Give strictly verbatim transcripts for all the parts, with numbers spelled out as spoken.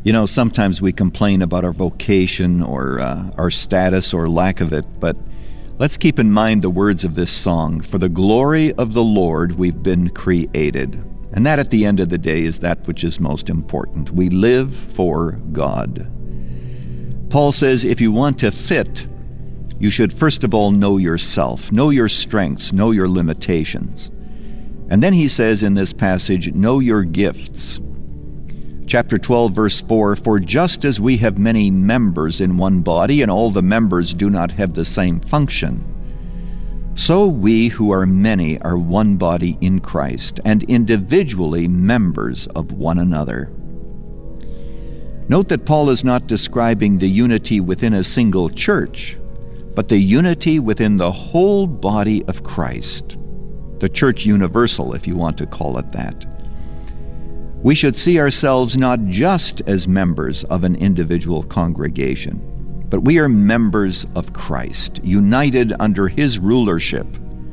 You know, sometimes we complain about our vocation or uh, our status or lack of it, but let's keep in mind the words of this song. For the glory of the Lord we've been created. And that at the end of the day is that which is most important. We live for God. Paul says if you want to fit, you should first of all know yourself, know your strengths, know your limitations. And then he says in this passage, know your gifts. Chapter twelve, verse four, for just as we have many members in one body, and all the members do not have the same function, so we who are many are one body in Christ, and individually members of one another. Note that Paul is not describing the unity within a single church, but the unity within the whole body of Christ, the church universal, if you want to call it that. We should see ourselves not just as members of an individual congregation, but we are members of Christ, united under His rulership.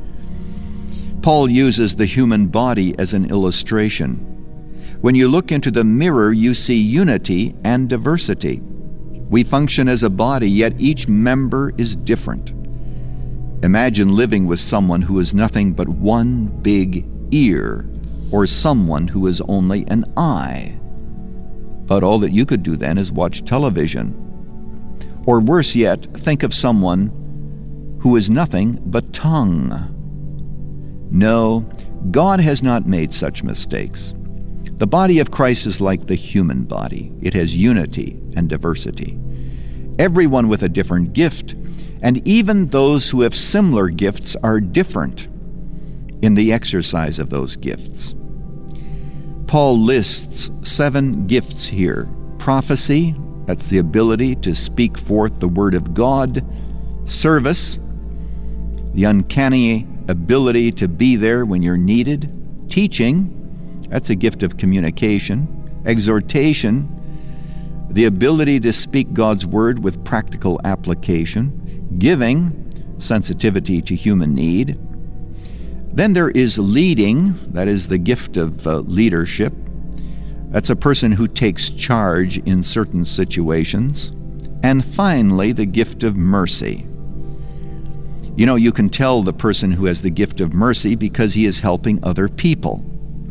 Paul uses the human body as an illustration. When you look into the mirror, you see unity and diversity. We function as a body, yet each member is different. Imagine living with someone who is nothing but one big ear, or someone who is only an eye. But all that you could do then is watch television. Or worse yet, think of someone who is nothing but tongue. No, God has not made such mistakes. The body of Christ is like the human body. It has unity and diversity. Everyone with a different gift, and even those who have similar gifts are different in the exercise of those gifts. Paul lists seven gifts here. Prophecy, that's the ability to speak forth the word of God. Service, the uncanny ability to be there when you're needed. Teaching, that's a gift of communication. Exhortation, the ability to speak God's word with practical application. Giving, sensitivity to human need. Then there is leading, that is the gift of uh, leadership. That's a person who takes charge in certain situations. And finally, the gift of mercy. You know, you can tell the person who has the gift of mercy because he is helping other people.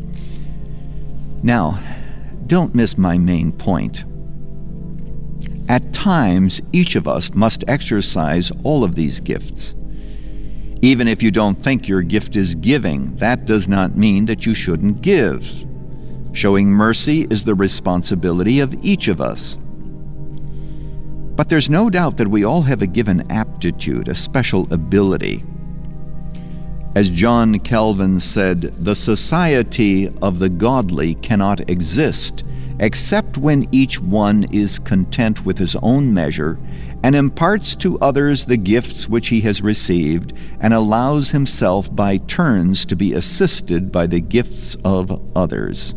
Now, don't miss my main point. At times, each of us must exercise all of these gifts. Even if you don't think your gift is giving, that does not mean that you shouldn't give. Showing mercy is the responsibility of each of us. But there's no doubt that we all have a given aptitude, a special ability. As John Calvin said, the society of the godly cannot exist except when each one is content with his own measure and imparts to others the gifts which he has received and allows himself by turns to be assisted by the gifts of others.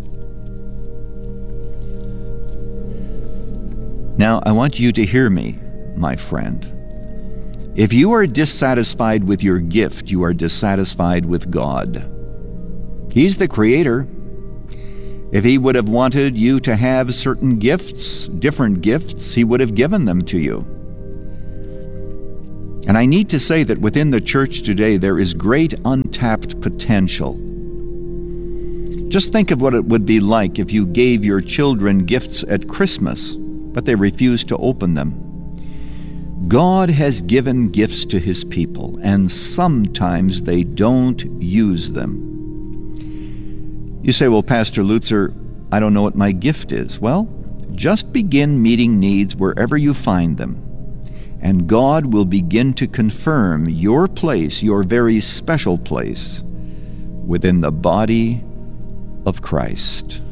Now, I want you to hear me, my friend. If you are dissatisfied with your gift, you are dissatisfied with God. He's the Creator. If He would have wanted you to have certain gifts, different gifts, He would have given them to you. And I need to say that within the church today, there is great untapped potential. Just think of what it would be like if you gave your children gifts at Christmas, but they refused to open them. God has given gifts to His people, and sometimes they don't use them. You say, well, Pastor Lutzer, I don't know what my gift is. Well, just begin meeting needs wherever you find them, and God will begin to confirm your place, your very special place, within the body of Christ.